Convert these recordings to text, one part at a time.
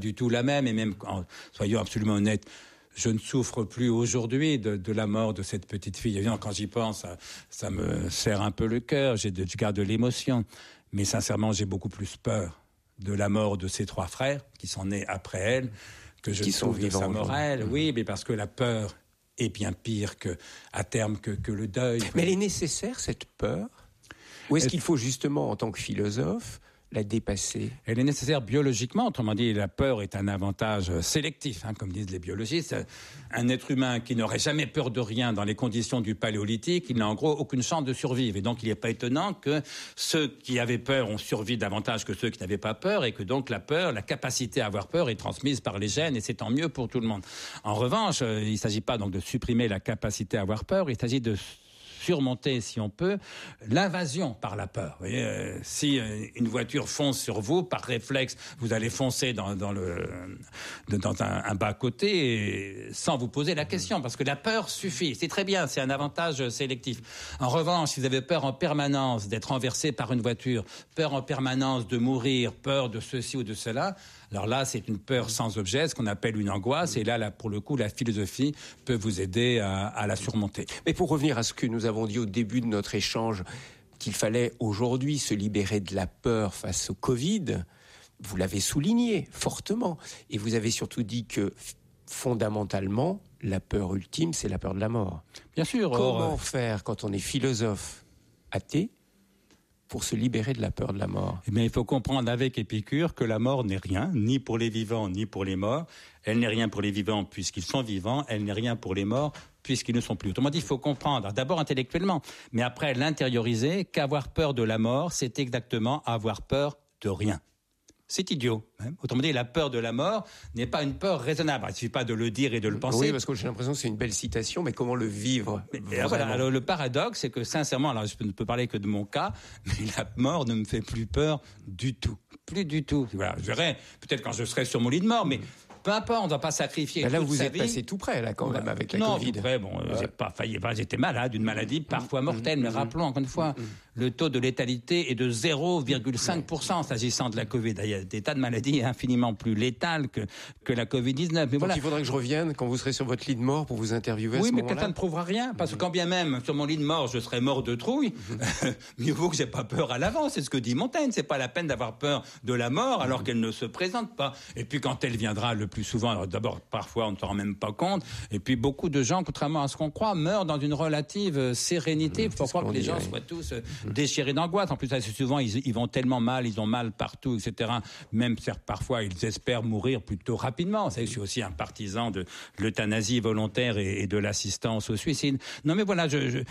du tout la même, et même, soyons absolument honnêtes, je ne souffre plus aujourd'hui de la mort de cette petite fille. Évidemment, quand j'y pense, ça me serre un peu le cœur, je garde de l'émotion. Mais sincèrement, j'ai beaucoup plus peur de la mort de ses 3 frères, qui sont nés après elle, que je souffre de sa mort à elle. Oui, mais parce que la peur est bien pire à terme que le deuil. Mais elle est nécessaire, cette peur ? Ou est-ce qu'il faut justement, en tant que philosophe, la dépasser ? Elle est nécessaire biologiquement, autrement dit, la peur est un avantage sélectif, comme disent les biologistes. Un être humain qui n'aurait jamais peur de rien dans les conditions du paléolithique, il n'a en gros aucune chance de survivre. Et donc il n'est pas étonnant que ceux qui avaient peur ont survécu davantage que ceux qui n'avaient pas peur, et que donc la peur, la capacité à avoir peur est transmise par les gènes, et c'est tant mieux pour tout le monde. En revanche, il ne s'agit pas donc de supprimer la capacité à avoir peur, il s'agit de surmonter, si on peut, l'invasion par la peur. Vous voyez, si une voiture fonce sur vous, par réflexe, vous allez foncer dans un bas-côté sans vous poser la question, parce que la peur suffit. C'est très bien, c'est un avantage sélectif. En revanche, si vous avez peur en permanence d'être renversé par une voiture, peur en permanence de mourir, peur de ceci ou de cela, alors là, c'est une peur sans objet, ce qu'on appelle une angoisse, et là, pour le coup, la philosophie peut vous aider à la surmonter. Mais pour revenir à ce que nous avons dit au début de notre échange, qu'il fallait aujourd'hui se libérer de la peur face au Covid, vous l'avez souligné fortement, et vous avez surtout dit que fondamentalement, la peur ultime, c'est la peur de la mort. Bien sûr. Comment faire quand on est philosophe athée pour se libérer de la peur de la mort? Eh bien, il faut comprendre avec Épicure que la mort n'est rien, ni pour les vivants, ni pour les morts. Elle n'est rien pour les vivants puisqu'ils sont vivants, elle n'est rien pour les morts puisqu'ils ne sont plus. Autrement dit, il faut comprendre, d'abord intellectuellement, mais après l'intérioriser, qu'avoir peur de la mort, c'est exactement avoir peur de rien. C'est idiot. Autrement dit, la peur de la mort n'est pas une peur raisonnable. Il ne suffit pas de le dire et de le penser. Oui, parce que j'ai l'impression que c'est une belle citation, mais comment le vivre voilà, alors, le paradoxe, c'est que sincèrement, alors je ne peux parler que de mon cas, mais la mort ne me fait plus peur du tout. Plus du tout. Voilà, je verrai peut-être quand je serai sur mon lit de mort, mais peu importe, on ne doit pas sacrifier toute sa vie. Là, vous êtes passé tout près, là, quand même, avec la Covid. Non, tout près, j'ai pas failli, j'étais malade, une maladie parfois mortelle, mais rappelons encore une fois, le taux de létalité est de 0,5% s'agissant de la Covid. Il y a des tas de maladies infiniment plus létales que la Covid-19. Mais donc voilà. Il faudrait que je revienne quand vous serez sur votre lit de mort pour vous interviewer à ce moment-là. Oui, mais ça ne prouvera rien, parce que quand bien même, sur mon lit de mort, je serais mort de trouille, mieux vaut que j'ai pas peur à l'avance, c'est ce que dit Montaigne. C'est pas la peine d'avoir peur de la mort alors qu'elle ne se présente pas. Et puis quand elle viendra le plus souvent, alors d'abord, parfois, on ne s'en rend même pas compte, et puis beaucoup de gens, contrairement à ce qu'on croit, meurent dans une relative sérénité. Il faut croire que les gens soient tous déchirés d'angoisse. En plus, assez souvent, ils vont tellement mal, ils ont mal partout, etc. Même parfois, ils espèrent mourir plutôt rapidement. Vous savez, je suis aussi un partisan de l'euthanasie volontaire et de l'assistance au suicide. Non, mais voilà, je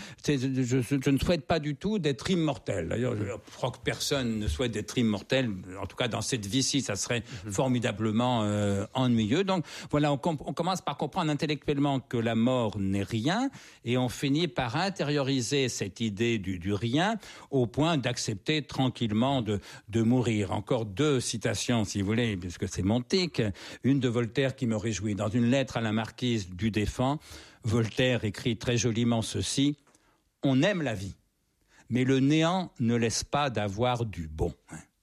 ne souhaite pas du tout d'être immortel. D'ailleurs, je crois que personne ne souhaite d'être immortel. En tout cas, dans cette vie-ci, ça serait formidablement ennuyeux. Donc, voilà, on commence par comprendre intellectuellement que la mort n'est rien, et on finit par intérioriser cette idée du rien au point d'accepter tranquillement de mourir. Encore 2 citations, si vous voulez, puisque c'est Montique. Une de Voltaire qui me réjouit. Dans une lettre à la marquise du Défend, Voltaire écrit très joliment ceci: « On aime la vie, mais le néant ne laisse pas d'avoir du bon. »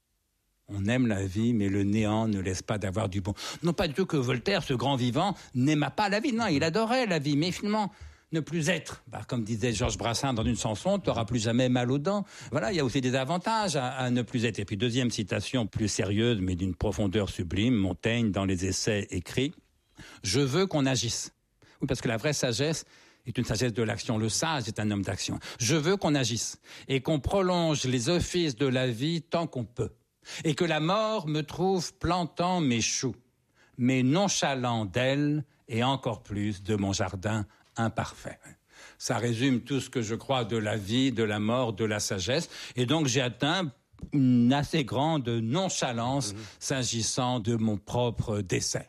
On aime la vie, mais le néant ne laisse pas d'avoir du bon. Non pas du tout que Voltaire, ce grand vivant, n'aima pas la vie. Non, il adorait la vie, mais finalement, ne plus être. Comme disait Georges Brassens dans une chanson, t'auras plus jamais mal aux dents. Voilà, il y a aussi des avantages à ne plus être. Et puis deuxième citation plus sérieuse, mais d'une profondeur sublime, Montaigne, dans les Essais, écrit « Je veux qu'on agisse ». Oui, parce que la vraie sagesse est une sagesse de l'action. Le sage est un homme d'action. Je veux qu'on agisse et qu'on prolonge les offices de la vie tant qu'on peut. Et que la mort me trouve plantant mes choux, mais nonchalant d'elle et encore plus de mon jardin imparfait. Ça résume tout ce que je crois de la vie, de la mort, de la sagesse. Et donc j'ai atteint une assez grande nonchalance s'agissant de mon propre décès.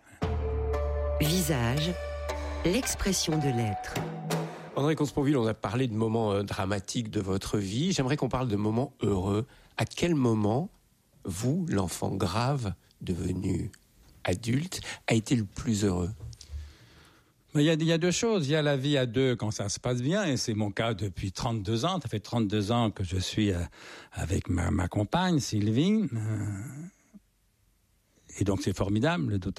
Visage, l'expression de l'être. André Consponville, on a parlé de moments dramatiques de votre vie. J'aimerais qu'on parle de moments heureux. À quel moment vous, l'enfant grave devenu adulte, a été le plus heureux? Il y a 2 choses. Il y a la vie à 2 quand ça se passe bien, et c'est mon cas depuis 32 ans. Ça fait 32 ans que je suis avec ma compagne, Sylvie. Et donc c'est formidable,